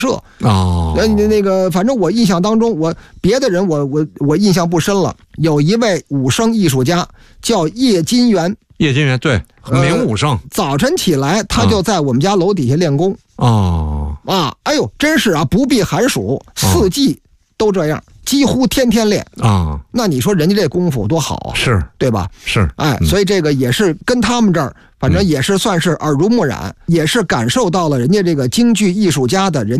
社那个，反正我印象当中，别的人我印象不深了。有一位武生艺术家叫叶金元， 对，名武生。 早晨起来，他就在我们家楼底下练功。哎呦，真是啊，不避寒暑，四季都这样，几乎天天练那你说人家这功夫多好啊， 是对吧？ 是， 所以这个也是跟他们这儿，反正也是算是耳濡目染，也是感受到了人家这个京剧艺术家的人